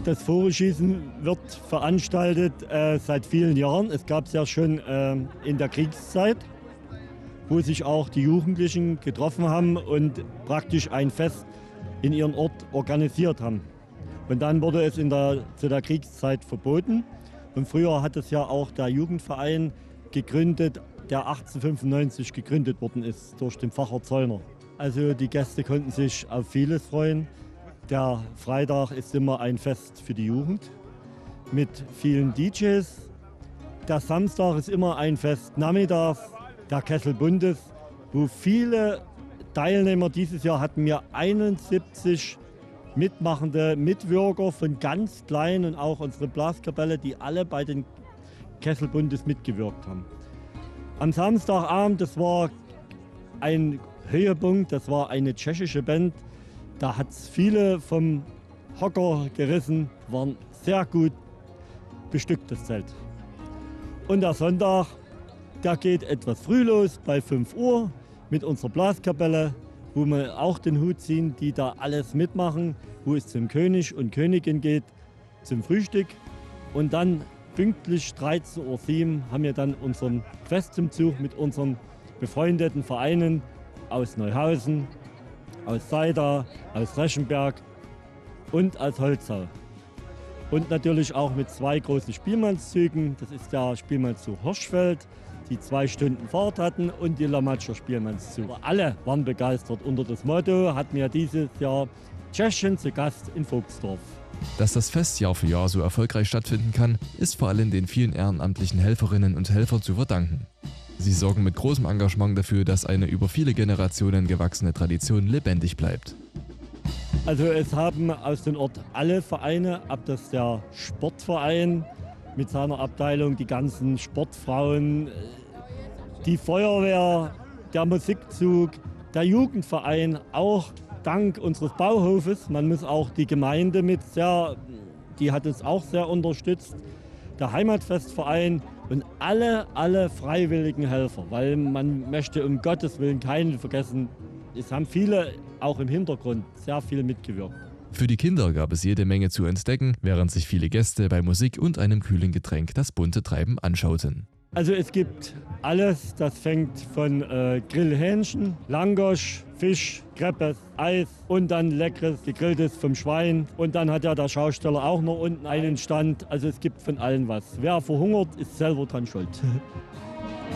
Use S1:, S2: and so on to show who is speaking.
S1: Das Vogelschießen wird veranstaltet seit vielen Jahren. Es gab es ja schon in der Kriegszeit, wo sich auch die Jugendlichen getroffen haben und praktisch ein Fest in ihrem Ort organisiert haben. Und dann wurde es zu der Kriegszeit verboten. Und früher hat es ja auch der Jugendverein gegründet, der 1895 gegründet worden ist durch den Pfarrer Zollner. Also die Gäste konnten sich auf vieles freuen. Der Freitag ist immer ein Fest für die Jugend mit vielen DJs. Der Samstag ist immer ein Fest nachmittags, der Kessel Bundes, wo viele Teilnehmer, dieses Jahr hatten wir 71 mitmachende Mitwirker von ganz klein und auch unsere Blaskapelle, die alle bei den Kessel Bundes mitgewirkt haben. Am Samstagabend, das war ein Höhepunkt, das war eine tschechische Band. Da hat es viele vom Hocker gerissen, waren sehr gut bestückt, das Zelt. Und der Sonntag, der geht etwas früh los, bei 5 Uhr mit unserer Blaskapelle, wo wir auch den Hut ziehen, die da alles mitmachen, wo es zum König und Königin geht, zum Frühstück. Und dann pünktlich 13:07 Uhr haben wir dann unseren Festumzug mit unseren befreundeten Vereinen aus Neuhausen, aus Seida, aus Reschenberg und aus Holzau. Und natürlich auch mit 2 großen Spielmannszügen. Das ist der Spielmannszug Hirschfeld, die 2 Stunden Fahrt hatten, und die Lamatscher Spielmannszug. Alle waren begeistert. Unter das Motto hatten wir dieses Jahr Tschechien zu Gast in Vogtsdorf.
S2: Dass das Fest Jahr für Jahr so erfolgreich stattfinden kann, ist vor allem den vielen ehrenamtlichen Helferinnen und Helfern zu verdanken. Sie sorgen mit großem Engagement dafür, dass eine über viele Generationen gewachsene Tradition lebendig bleibt.
S1: Also es haben aus dem Ort alle Vereine, ob das der Sportverein mit seiner Abteilung, die ganzen Sportfrauen, die Feuerwehr, der Musikzug, der Jugendverein, auch dank unseres Bauhofes. Man muss auch die Gemeinde die hat uns auch sehr unterstützt. Der Heimatfestverein und alle freiwilligen Helfer, weil man möchte um Gottes Willen keinen vergessen. Es haben viele auch im Hintergrund sehr viel mitgewirkt.
S2: Für die Kinder gab es jede Menge zu entdecken, während sich viele Gäste bei Musik und einem kühlen Getränk das bunte Treiben anschauten.
S1: Also es gibt alles, das fängt von Grillhähnchen, Langosch, Fisch, Kreppes, Eis und dann leckeres gegrilltes vom Schwein. Und dann hat ja der Schausteller auch noch unten einen Stand. Also es gibt von allem was. Wer verhungert, ist selber dran schuld.